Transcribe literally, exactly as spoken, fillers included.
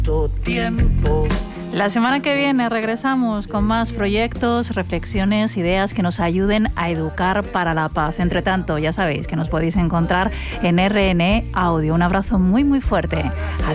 Tu tiempo. La semana que viene regresamos con más proyectos, reflexiones, ideas que nos ayuden a educar para la paz. Entre tanto, ya sabéis que nos podéis encontrar en R N E Audio. Un abrazo muy muy fuerte.